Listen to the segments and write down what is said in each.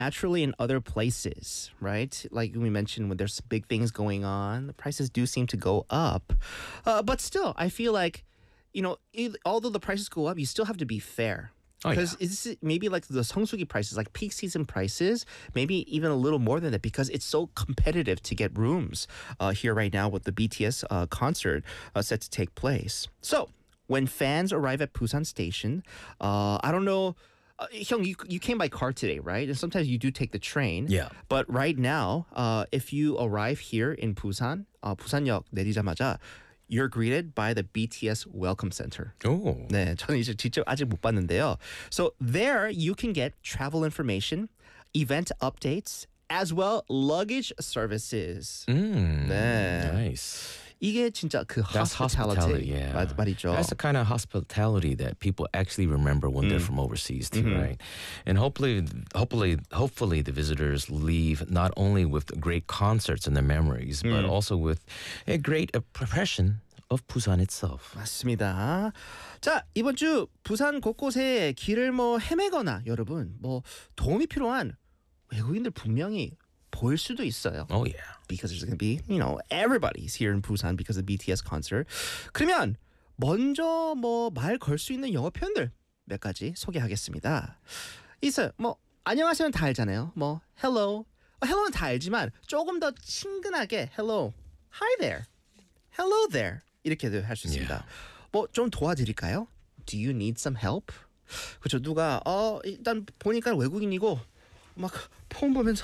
naturally in other places, right? Like we mentioned, when there's big things going on, the prices do seem to go up. But still, I feel like, although the prices go up, you still have to be fair. Oh, yeah. Because it's maybe like the 성수기 prices, like peak season prices, maybe even a little more than that, because it's so competitive to get rooms here right now with the BTS concert set to take place. So when fans arrive at Busan Station, I don't know. Hyung, you came by car today, right? And sometimes you do take the train. Yeah. But right now, if you arrive here in Busan, 부산역 내리자마자, you're greeted by the BTS Welcome Center. Oh. 네, 저는 이제 직접 아직 못 봤는데요. So there you can get travel information, event updates, as well luggage services. 네. Nice. 이게 진짜 그 That's hospitality, yeah. 말이죠. That's the kind of hospitality that people actually remember when they're from overseas too, right? And hopefully the visitors leave not only with great concerts in their memories, but also with a great impression of Busan itself. 맞습니다. 자, 이번 주 부산 곳곳에 길을 헤매거나 여러분 도움이 필요한 외국인들 분명히 보일 수도 있어요. Oh yeah. Because there's going to be, everybody's here in Busan because of the BTS concert. 그러면 먼저 말 걸 수 있는 영어 표현들 몇 가지 소개하겠습니다. 있어요. 안녕하세요는 다 알잖아요. hello. hello는 다 알지만 조금 더 친근하게 hello, hi there, hello there 이렇게도 할 수 있습니다. 좀 도와드릴까요? Do you need some help? 그렇죠. 누가 일단 보니까 외국인이고 막 폰 보면서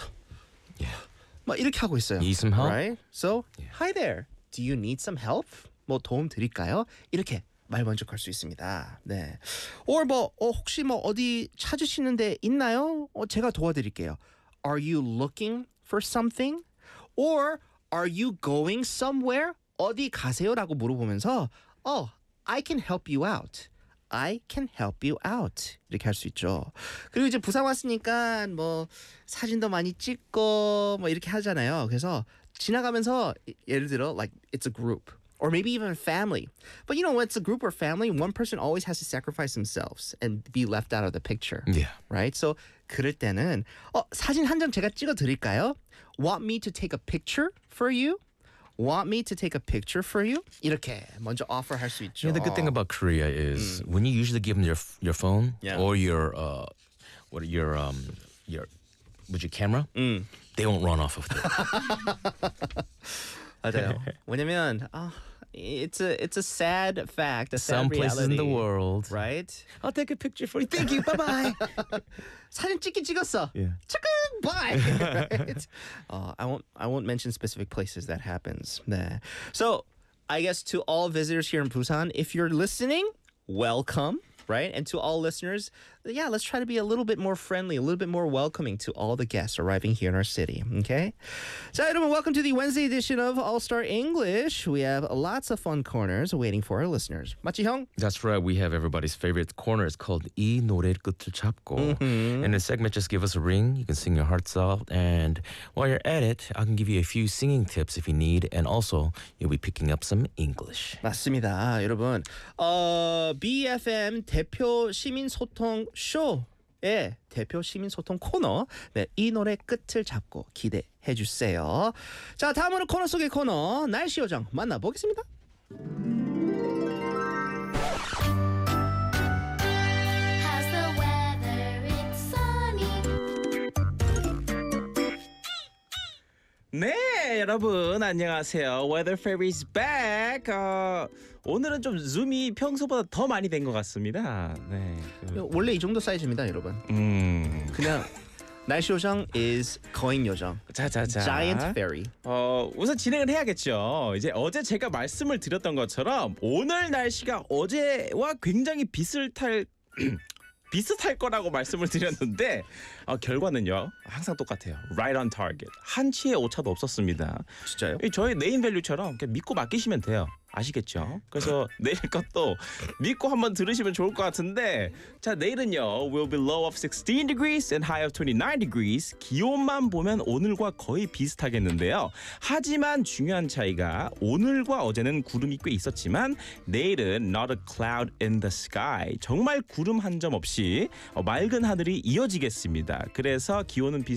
막 이렇게 하고 있어요. Need some help? Right? So, hi there. Do you need some help? 도움 드릴까요? 이렇게 말 먼저 걸 수 있습니다. 네. Or 혹시 어디 찾으시는 데 있나요? 제가 도와드릴게요. Are you looking for something? Or are you going somewhere? 어디 가세요라고 물어보면서 I can help you out. I can help you out. 이렇게 할 수 있죠. 그리고 이제 부산 왔으니까 사진도 많이 찍고 이렇게 하잖아요. 그래서 지나가면서 예를 들어 like it's a group or maybe even a family. But when it's a group or family, one person always has to sacrifice themselves and be left out of the picture. Yeah. Right? So 그럴 때는 사진 한 장 제가 찍어 드릴까요? Want me to take a picture for you? Want me to take a picture for you? 이렇게 먼저 offer 할 수 있죠. Yeah, the good thing about Korea is when you usually give them your phone or your camera, they won't run off of it. 맞아요. 왜냐면 it's a sad fact, a sad Some places in reality, the world, right? I'll take a picture for you. Thank you. Bye bye. 사진 찍었어. Yeah. Bye. Right? I won't mention specific places that happens. 네. So I guess to all visitors here in Busan, if you're listening, welcome. Right? And to all listeners, let's try to be a little bit more friendly, a little bit more welcoming to all the guests arriving here in our city. Okay? So, everyone, welcome to the Wednesday edition of All Star English. We have lots of fun corners waiting for our listeners. 맞지, 형? That's right. We have everybody's favorite corner. It's called 이 노래 끝을 잡고. In this segment, just give us a ring. You can sing your hearts out. And while you're at it, I can give you a few singing tips if you need. And also, you'll be picking up some English. 맞습니다, 여러분. BFM 대표 시민소통 쇼의 대표 시민소통 코너. 네, 이 노래 끝을 잡고 기대해 주세요. 자, 다음으로 코너 속의 코너 날씨 요정 만나보겠습니다. How's the weather? It's sunny. 네, 여러분 안녕하세요. Weather Fairy is back. 오늘은 좀 줌이 평소보다 더 많이 된 것 같습니다. 네. 원래 이 정도 사이즈입니다, 여러분. 그냥 날씨 요정 is 거인 요정. 자자자. Giant fairy. 우선 진행을 해야겠죠. 이제 어제 제가 말씀을 드렸던 것처럼 오늘 날씨가 어제와 굉장히 비슷할 거라고 말씀을 드렸는데 결과는요 항상 똑같아요. Right on target. 한치의 오차도 없었습니다. 진짜요? 저희 네임 밸류처럼 그냥 믿고 맡기시면 돼요. 아시겠죠? 그래서 내일 것도 믿고 한번 들으시면 좋을 것 같은데 자 내일은요 will be low of 16 degrees and high of 29 degrees 기온만 보면 오늘과 거의 비슷하겠는데요. 하지만 중요한 차이가 오늘과 어제는 구름이 꽤 있었지만 내일은 not a cloud in the sky 정말 구름 한 점 없이 맑은 하늘이 이어지겠습니다. 그래서 기온은